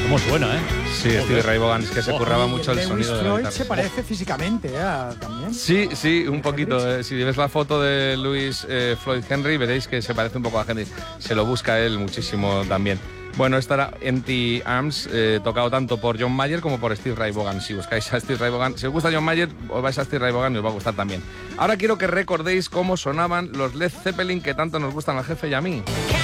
¿Cómo suena, eh? Sí, Stevie Ray Vaughan, es que se curraba mucho el sonido de la Floyd guitarra. se parece físicamente también. Sí, un poquito. Si ves la foto de Louis Floyd Henry, veréis que se parece un poco a Henry. Se lo busca él muchísimo también. Bueno, esta era Empty Arms, tocado tanto por John Mayer como por Steve Ray Vaughan. Si buscáis a Steve Ray Vaughan, si os gusta John Mayer, os vais a Steve Ray Vaughan y os va a gustar también. Ahora quiero que recordéis cómo sonaban los Led Zeppelin que tanto nos gustan al jefe y a mí.